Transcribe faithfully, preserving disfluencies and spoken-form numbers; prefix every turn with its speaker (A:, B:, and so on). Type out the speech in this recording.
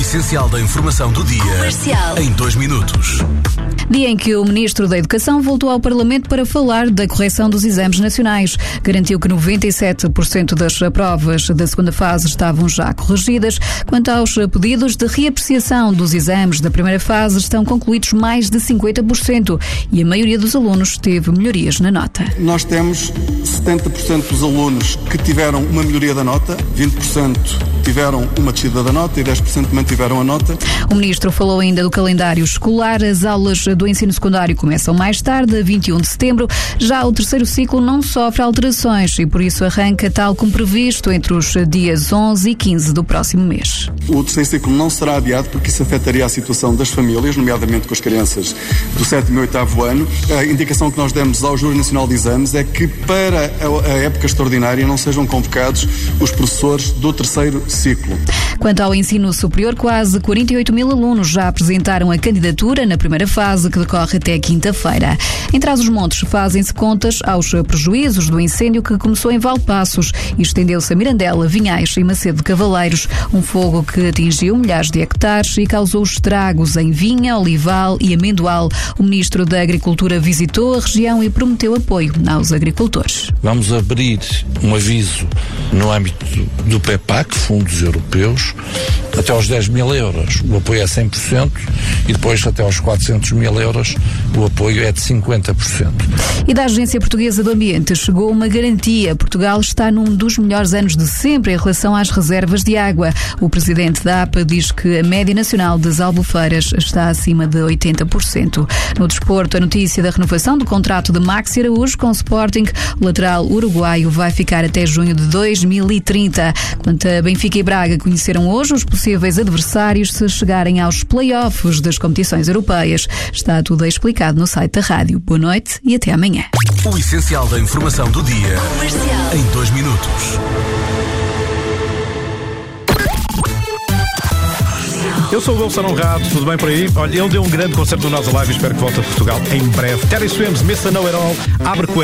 A: essencial da informação do dia
B: Comercial.
A: Em dois minutos.
C: Dia em que o Ministro da Educação voltou ao Parlamento para falar da correção dos exames nacionais. Garantiu que noventa e sete por cento das provas da segunda fase estavam já corrigidas. Quanto aos pedidos de reapreciação dos exames da primeira fase, estão concluídos mais de cinquenta por cento e a maioria dos alunos teve melhorias na nota.
D: Nós temos setenta por cento dos alunos que tiveram uma melhoria da nota, vinte por cento tiveram uma descida da nota e dez por cento mantiveram a nota.
C: O Ministro falou ainda do calendário escolar. As aulas do ensino secundário começam mais tarde, a vinte e um de setembro. Já o terceiro ciclo não sofre alterações e por isso arranca tal como previsto entre os dias onze e quinze do próximo mês.
D: O terceiro ciclo não será adiado porque isso afetaria a situação das famílias, nomeadamente com as crianças do sétimo e oitavo ano. A indicação que nós demos ao Júri Nacional de Exames é que para a época extraordinária não sejam convocados os professores do terceiro ciclo.
C: Quanto ao ensino superior, quase quarenta e oito mil alunos já apresentaram a candidatura na primeira fase, que decorre até quinta-feira. Em Trás-os-Montes fazem-se contas aos prejuízos do incêndio que começou em Valpassos e estendeu-se a Mirandela, Vinhais e Macedo de Cavaleiros. Um fogo que atingiu milhares de hectares e causou estragos em Vinha, Olival e Amendoal. O Ministro da Agricultura visitou a região e prometeu apoio aos agricultores.
E: Vamos abrir um aviso no âmbito do PEPAC, fundos europeus, até aos dez mil euros o apoio é cem por cento e depois até aos quatrocentos mil euros o apoio é de cinquenta por cento.
C: E da Agência Portuguesa do Ambiente chegou uma garantia. Portugal está num dos melhores anos de sempre em relação às reservas de água. O presidente da A P A diz que a média nacional das albufeiras está acima de oitenta por cento. No desporto, a notícia da renovação do contrato de Maxi Araújo com o Sporting. O lateral uruguaio vai ficar até junho de dois mil e trinta. Quanto a Benfica e Braga, conheceram hoje os possíveis adversários se chegarem aos play-offs das competições europeias. Está tudo explicado no site da rádio. Boa noite e até amanhã.
A: O essencial da informação do dia
B: Comercial.
A: Em dois minutos.
F: Eu sou o Wilson Honrado, tudo bem por aí? Olha, ele deu um grande concerto no Nós Alive e espero que volte a Portugal em breve. Terry Swims, Miss I Know It All, abre com